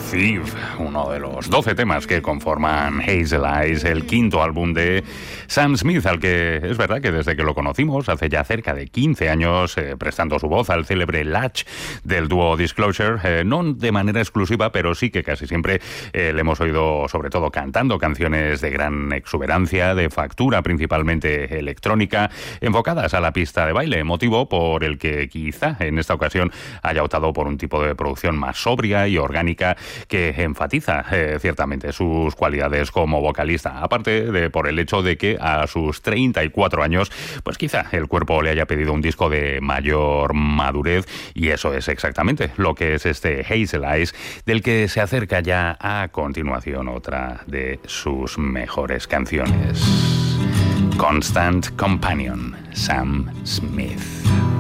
Thief, uno de los 12 temas que conforman Hazel Eyes, el quinto álbum de Sam Smith, al que es verdad que desde que lo conocimos hace ya cerca de 15 años, prestando su voz al célebre Latch del dúo Disclosure, no de manera exclusiva, pero sí que casi siempre le hemos oído sobre todo cantando canciones de gran exuberancia, de factura principalmente electrónica, enfocadas a la pista de baile, motivo por el que quizá en esta ocasión haya optado por un tipo de producción más sobria y orgánica que enfatiza ciertamente sus cualidades como vocalista, aparte de por el hecho de que a sus 34 años, pues quizá el cuerpo le haya pedido un disco de mayor madurez, y eso es exactamente lo que es este Hazel Eyes, del que se acerca ya a continuación otra de sus mejores canciones. Constant Companion, Sam Smith.